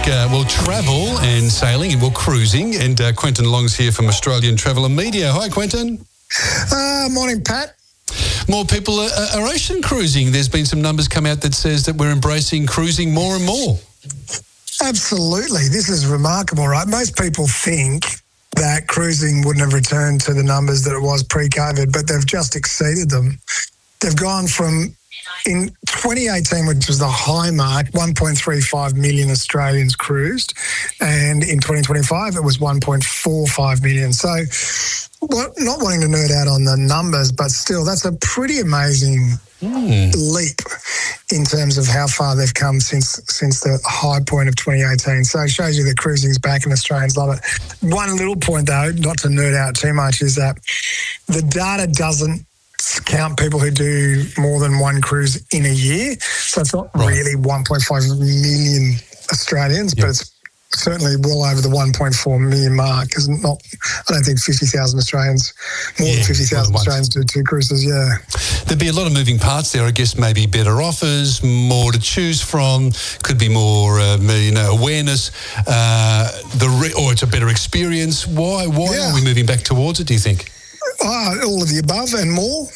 travel and sailing and cruising. And Quentin Long's here from Australian Travel and Media. Hi, Quentin. Morning, Pat. More people are ocean cruising. There's been some numbers come out that says that we're embracing cruising more and more. Absolutely. This is remarkable, right? Most people think that cruising wouldn't have returned to the numbers that it was pre-COVID, but they've just exceeded them. They've gone from, in 2018, which was the high mark, 1.35 million Australians cruised, and in 2025 it was 1.45 million. So, not wanting to nerd out on the numbers, but still, that's a pretty amazing leap in terms of how far they've come since the high point of 2018. So it shows you that cruising's back and Australians love it. One little point, though, not to nerd out too much, is that the data doesn't count people who do more than one cruise in a year. So it's not really 1.5 million Australians, but it's certainly well over the 1.4 million mark. I don't think 50,000 Australians, more than 50,000 Australians do two cruises, There'd be a lot of moving parts there. I guess maybe better offers, more to choose from, could be more, awareness, or it's a better experience. Why are we moving back towards it, do you think? All of the above and more.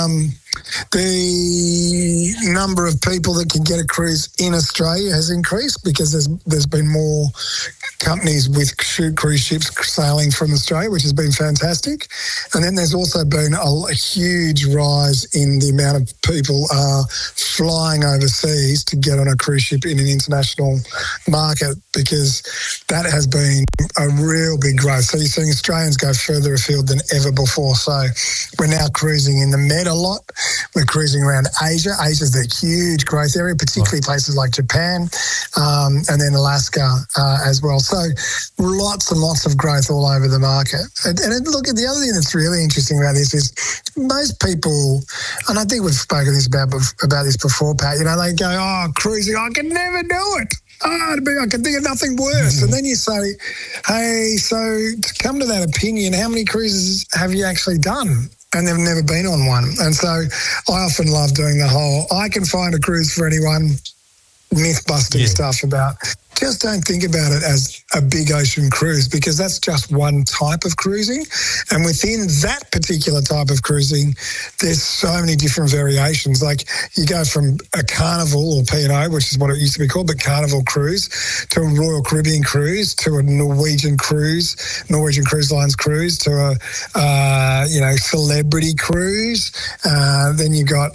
The number of people that can get a cruise in Australia has increased because there's been more companies with cruise ships sailing from Australia, which has been fantastic. And then there's also been a huge rise in the amount of people flying overseas to get on a cruise ship in an international market, because that has been a real big growth. So you're seeing Australians go further afield than ever before. So we're now cruising in the Med a lot. We're cruising around Asia. Asia's the huge growth area, particularly places like Japan, and then Alaska as well. So lots and lots of growth all over the market. And look, the other thing that's really interesting about this is most people, and I think we've spoken about this before, Pat, they go, cruising, I can never do it. I can think of nothing worse. And then you say, hey, so to come to that opinion, how many cruises have you actually done? And they've never been on one. And so I often love doing the whole, I can find a cruise for anyone, myth-busting stuff about. Just don't think about it as a big ocean cruise, because that's just one type of cruising. And within that particular type of cruising, there's so many different variations. Like you go from a Carnival or P&O, which is what it used to be called, but Carnival cruise, to a Royal Caribbean cruise, to a Norwegian Cruise Lines cruise, to a celebrity cruise. Then you got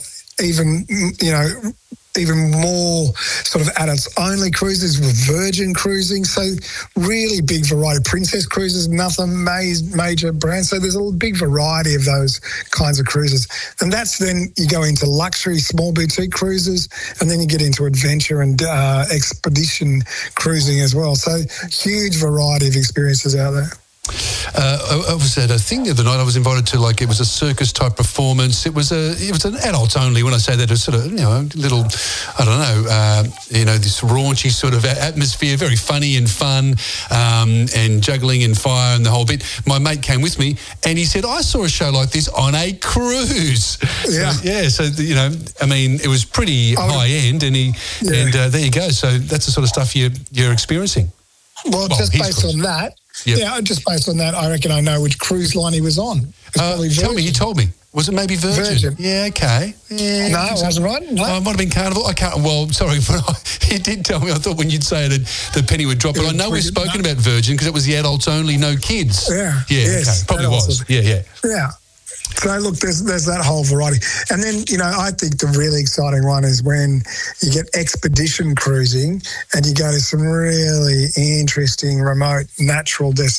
even more sort of adults-only cruises with Virgin Cruising. So really big variety. Princess Cruises, another major brand. So there's a big variety of those kinds of cruises. And that's then you go into luxury, small boutique cruises, and then you get into adventure and expedition cruising as well. So huge variety of experiences out there. I was at a thing the other night. I was invited to, it was a circus type performance. It was an adults only. When I say that, it was sort of little, this raunchy sort of atmosphere, very funny and fun, and juggling and fire and the whole bit. My mate came with me and he said, I saw a show like this on a cruise. So it was pretty high end, and there you go. So that's the sort of stuff you're experiencing. Well, just based on that. Just based on that, I reckon I know which cruise line he was on. Tell me, you told me. Was it maybe Virgin? Yeah, okay. Yeah, no, it wasn't right. No. It might have been Carnival. I can't. Well, sorry, but he did tell me. I thought when you'd say it, the penny would drop. But I know we've spoken about Virgin because it was the adults only, no kids. Yeah. Yes, okay. Probably was. Yeah. So, look, there's that whole variety. And then, I think the really exciting one is when you get expedition cruising and you go to some really interesting, remote, natural destinations.